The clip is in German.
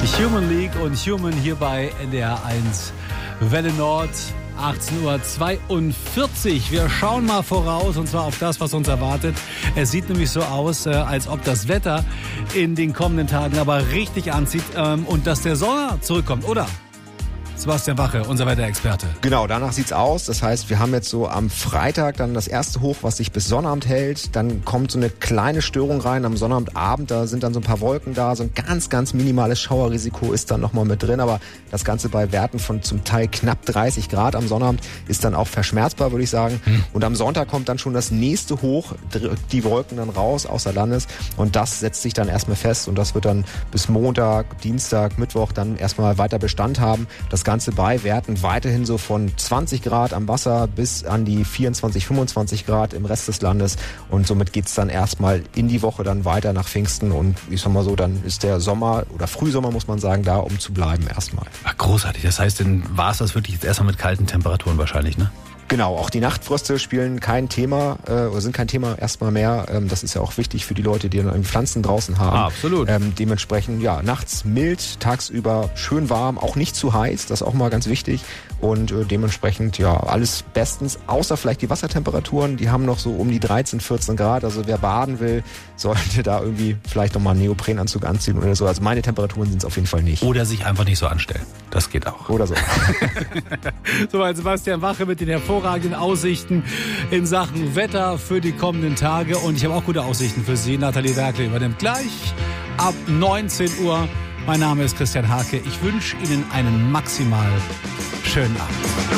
Human League und Human hier bei NDR 1 Welle Nord. 18:42 Uhr. Wir schauen mal voraus und zwar auf das, was uns erwartet. Es sieht nämlich so aus, als ob das Wetter in den kommenden Tagen aber richtig anzieht und dass der Sommer zurückkommt, oder? Sebastian Wache, unser Wetterexperte. Genau, danach sieht's aus. Das heißt, wir haben jetzt so am Freitag dann das erste Hoch, was sich bis Sonnabend hält. Dann kommt so eine kleine Störung rein am Sonnabendabend. Da sind dann so ein paar Wolken da. So ein ganz, ganz minimales Schauerrisiko ist dann nochmal mit drin. Aber das Ganze bei Werten von zum Teil knapp 30 Grad am Sonnabend ist dann auch verschmerzbar, würde ich sagen. Und am Sonntag kommt dann schon das nächste Hoch, drückt die Wolken dann raus außer Landes. Und das setzt sich dann erstmal fest. Und das wird dann bis Montag, Dienstag, Mittwoch dann erstmal weiter Bestand haben. Das Ganze bei Werten weiterhin so von 20 Grad am Wasser bis an die 24, 25 Grad im Rest des Landes. Und somit geht's dann erstmal in die Woche dann weiter nach Pfingsten. Und ich sag mal so, dann ist der Sommer oder Frühsommer, muss man sagen, da, um zu bleiben erstmal. Ach, großartig. Das heißt, dann war es das wirklich jetzt erstmal mit kalten Temperaturen wahrscheinlich, ne? Genau, auch die Nachtfröste spielen kein Thema oder sind kein Thema erstmal mehr. Das ist ja auch wichtig für die Leute, die dann Pflanzen draußen haben. Absolut. Dementsprechend, ja, nachts mild, tagsüber schön warm, auch nicht zu heiß, das ist auch mal ganz wichtig. Und dementsprechend, ja, alles bestens, außer vielleicht die Wassertemperaturen, die haben noch so um die 13, 14 Grad. Also wer baden will, sollte da irgendwie vielleicht nochmal einen Neoprenanzug anziehen oder so. Also meine Temperaturen sind es auf jeden Fall nicht. Oder sich einfach nicht so anstellen. Das geht auch. Oder so. Soweit Sebastian Wache mit den hervorragenden Aussichten in Sachen Wetter für die kommenden Tage. Und ich habe auch gute Aussichten für Sie. Nathalie Werkle übernimmt gleich ab 19 Uhr. Mein Name ist Christian Hake. Ich wünsche Ihnen einen maximal schönen Abend.